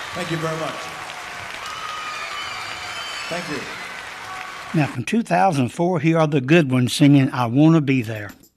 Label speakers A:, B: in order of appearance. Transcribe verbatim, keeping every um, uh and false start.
A: Thank you very much. Thank you.
B: Now, from two thousand four, here are the good ones singing I Want to Be There.